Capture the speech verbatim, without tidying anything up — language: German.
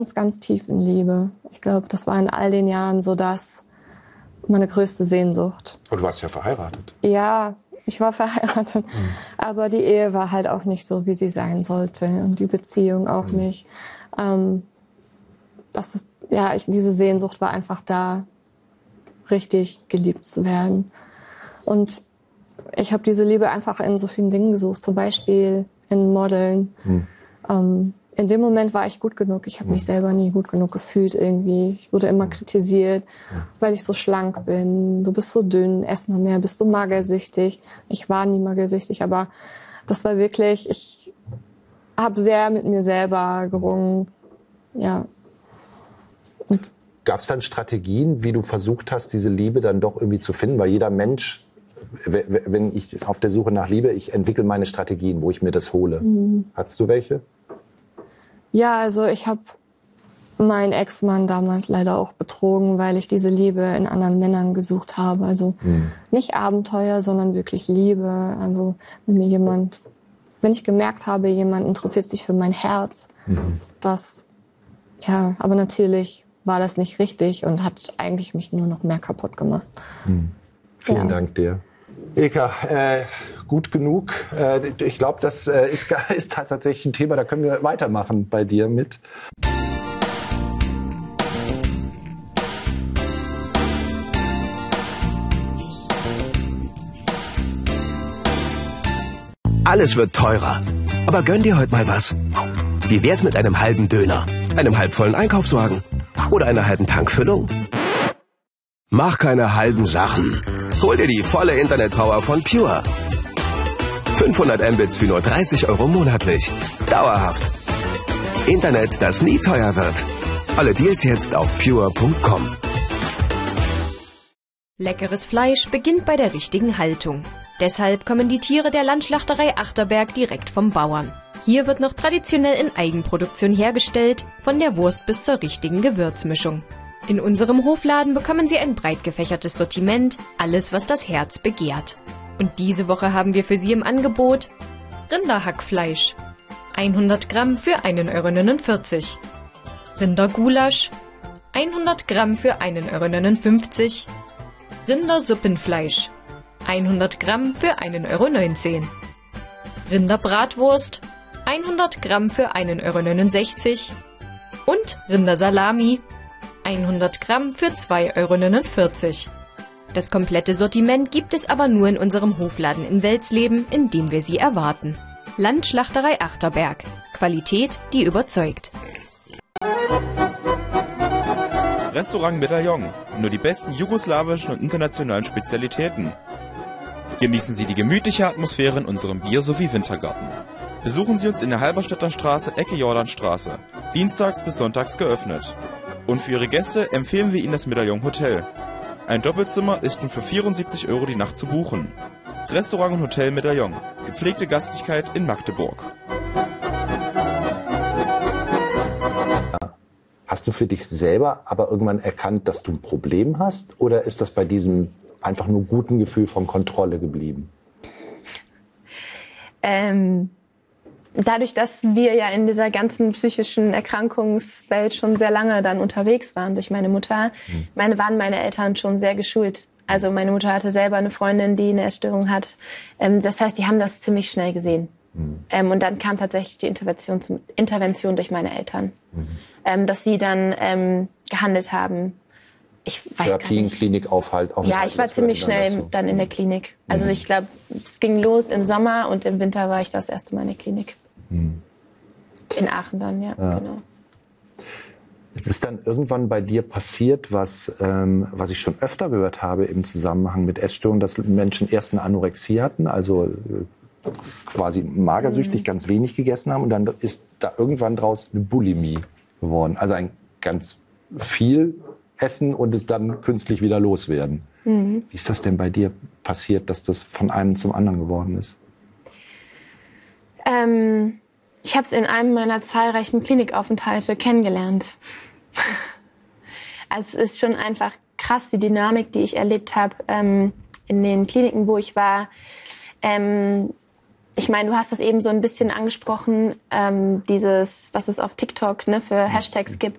Ganz, ganz tief in Liebe. Ich glaube, das war in all den Jahren so das, meine größte Sehnsucht. Und du warst ja verheiratet. Ja, ich war verheiratet. Mhm. Aber die Ehe war halt auch nicht so, wie sie sein sollte. Und die Beziehung auch mhm. nicht. Ähm, das ist, ja, ich, diese Sehnsucht war einfach da, richtig geliebt zu werden. Und ich habe diese Liebe einfach in so vielen Dingen gesucht. Zum Beispiel in Modeln. Mhm. Ähm, In dem Moment war ich gut genug. Ich habe mich selber nie gut genug gefühlt irgendwie. Ich wurde immer kritisiert, weil ich so schlank bin. Du bist so dünn, ess mal mehr, bist du magersüchtig. Ich war nie magersüchtig, aber das war wirklich, ich habe sehr mit mir selber gerungen. Ja. Gab es dann Strategien, wie du versucht hast, diese Liebe dann doch irgendwie zu finden? Weil jeder Mensch, wenn ich auf der Suche nach Liebe, ich entwickle meine Strategien, wo ich mir das hole. Mhm. Hattest du welche? Ja, also ich habe meinen Ex-Mann damals leider auch betrogen, weil ich diese Liebe in anderen Männern gesucht habe. Also mhm. nicht Abenteuer, sondern wirklich Liebe. Also wenn mir jemand, wenn ich gemerkt habe, jemand interessiert sich für mein Herz, mhm. das, ja, aber natürlich war das nicht richtig und hat eigentlich mich nur noch mehr kaputt gemacht. Mhm. Vielen ja. Dank dir. Ilka, äh, gut genug. Äh, ich glaube, das äh, ist, ist tatsächlich ein Thema, da können wir weitermachen bei dir mit. Alles wird teurer. Aber gönn dir heute mal was. Wie wär's mit einem halben Döner, einem halbvollen Einkaufswagen oder einer halben Tankfüllung? Mach keine halben Sachen. Hol dir die volle Internetpower von Pure. fünfhundert Mbits für nur dreißig Euro monatlich. Dauerhaft. Internet, das nie teuer wird. Alle Deals jetzt auf pure punkt com. Leckeres Fleisch beginnt bei der richtigen Haltung. Deshalb kommen die Tiere der Landschlachterei Achterberg direkt vom Bauern. Hier wird noch traditionell in Eigenproduktion hergestellt, von der Wurst bis zur richtigen Gewürzmischung. In unserem Hofladen bekommen Sie ein breit gefächertes Sortiment, alles, was das Herz begehrt. Und diese Woche haben wir für Sie im Angebot Rinderhackfleisch, hundert Gramm für einen Euro neunundvierzig. Rindergulasch, hundert Gramm für einen Euro neunundfünfzig. Rindersuppenfleisch, hundert Gramm für einen Euro neunzehn. Rinderbratwurst, hundert Gramm für einen Euro neunundsechzig. Und Rindersalami, hundert Gramm für zwei Euro neunundvierzig. Das komplette Sortiment gibt es aber nur in unserem Hofladen in Welsleben, in dem wir Sie erwarten. Landschlachterei Achterberg. Qualität, die überzeugt. Restaurant Medaillon. Nur die besten jugoslawischen und internationalen Spezialitäten. Genießen Sie die gemütliche Atmosphäre in unserem Bier- sowie Wintergarten. Besuchen Sie uns in der Halberstädter Straße, Ecke Jordanstraße. Dienstags bis sonntags geöffnet. Und für Ihre Gäste empfehlen wir Ihnen das Medaillon Hotel. Ein Doppelzimmer ist nun für vierundsiebzig Euro die Nacht zu buchen. Restaurant und Hotel Medaillon. Gepflegte Gastlichkeit in Magdeburg. Hast du für dich selber aber irgendwann erkannt, dass du ein Problem hast? Oder ist das bei diesem einfach nur guten Gefühl von Kontrolle geblieben? Ähm, dadurch, dass wir ja in dieser ganzen psychischen Erkrankungswelt schon sehr lange dann unterwegs waren durch meine Mutter, hm. meine, waren meine Eltern schon sehr geschult. Also meine Mutter hatte selber eine Freundin, die eine Essstörung hat. Ähm, das heißt, die haben das ziemlich schnell gesehen. Mhm. Ähm, und dann kam tatsächlich die Intervention, zum, Intervention durch meine Eltern, mhm. ähm, dass sie dann ähm, gehandelt haben. Ich weiß Therapien, gar nicht. Klinikaufhalt. Ja, ich war ziemlich schnell dazu. Dann in der Klinik. Also mhm. ich glaube, es ging los im Sommer und im Winter war ich das erste Mal in der Klinik. Mhm. In Aachen dann, ja, ja. genau. Es ist dann irgendwann bei dir passiert, was, ähm, was ich schon öfter gehört habe im Zusammenhang mit Essstörungen, dass Menschen erst eine Anorexie hatten, also äh, quasi magersüchtig, mhm. ganz wenig gegessen haben und dann ist da irgendwann draus eine Bulimie geworden. Also ein ganz viel Essen und es dann künstlich wieder loswerden. Mhm. Wie ist das denn bei dir passiert, dass das von einem zum anderen geworden ist? Ähm... Ich habe es in einem meiner zahlreichen Klinikaufenthalte kennengelernt. Also es ist schon einfach krass, die Dynamik, die ich erlebt habe ähm, in den Kliniken, wo ich war. Ähm, ich meine, du hast das eben so ein bisschen angesprochen, ähm, dieses, was es auf TikTok ne, für Hashtags gibt.